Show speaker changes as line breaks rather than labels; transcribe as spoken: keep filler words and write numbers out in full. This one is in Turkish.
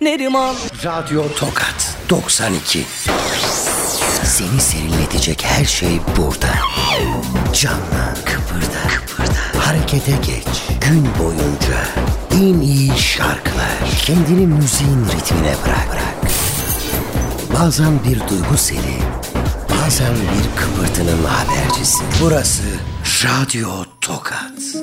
Neriman.
Radyo Tokat doksan iki. Seni serinletecek her şey burada. Canlan, kıpırda, kıpırda. Harekete geç. Gün boyunca en iyi şarkılar. Kendini müziğin ritmine bırak. bırak. Bazen bir duygu seli, bazen bir kıpırtının habercisi. Burası Radyo Tokat.